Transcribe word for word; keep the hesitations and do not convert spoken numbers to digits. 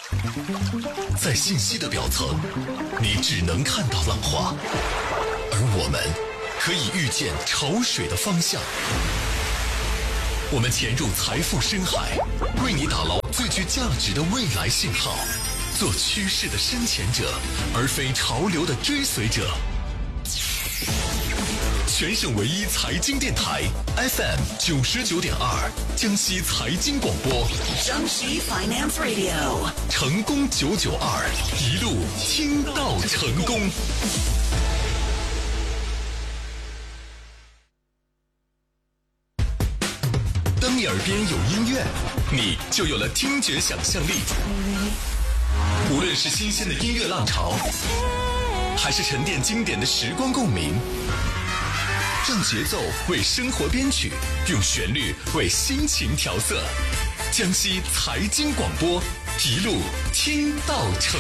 在信息的表层，你只能看到浪花，而我们可以预见潮水的方向。我们潜入财富深海，为你打捞最具价值的未来信号，做趋势的深潜者，而非潮流的追随者。全省唯一财经电台 F M 九十九点二，江西财经广播， 江西 Finance Radio， 成功九九二，一路听到成功。当你耳边有音乐，你就有了听觉想象力。无论是新鲜的音乐浪潮，还是沉淀经典的时光共鸣，让节奏为生活编曲，用旋律为心情调色。江西财经广播，一路听到成